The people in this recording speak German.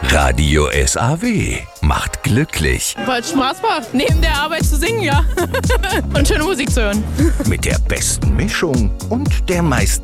Radio SAW macht glücklich. Weil es Spaß macht, neben der Arbeit zu singen, ja. Und schöne Musik zu hören. Mit der besten Mischung und der meisten